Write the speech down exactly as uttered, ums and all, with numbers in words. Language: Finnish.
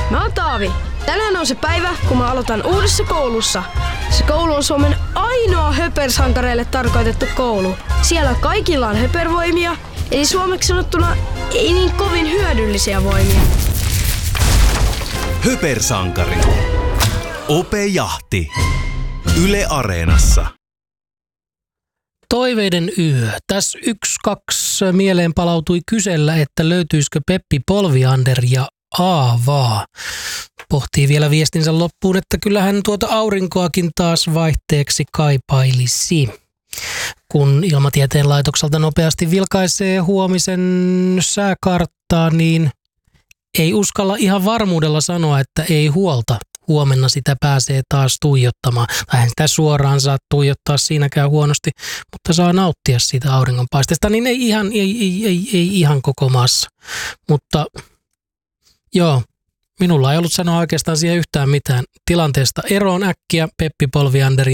Mä oon Taavi. Tänään on se päivä, kun mä aloitan uudessa koulussa. Se koulu on Suomen ainoa höpersankareille tarkoitettu koulu. Siellä kaikilla on höpervoimia, eli suomeksi sanottuna ei niin kovin hyödyllisiä voimia. Höpersankari. Ope Jahti. Yle Areenassa. Toiveiden yö. Tässä yksi, kaksi mieleen palautui kysellä, että löytyisikö Peppi Polviander ja Aavaa. Pohtii vielä viestinsä loppuun, että kyllähän tuota aurinkoakin taas vaihteeksi kaipailisi. Kun Ilmatieteen laitokselta nopeasti vilkaisee huomisen sääkarttaa, niin ei uskalla ihan varmuudella sanoa, että ei huolta. Huomenna sitä pääsee taas tuijottamaan. Vähän sitä suoraan saa tuijottaa, siinäkään huonosti, mutta saa nauttia siitä auringonpaisteesta. Niin ei ihan, ei, ei, ei, ei ihan koko maassa. Mutta joo, minulla ei ollut sanoa oikeastaan siihen yhtään mitään. Tilanteesta eroon äkkiä Peppi Polviander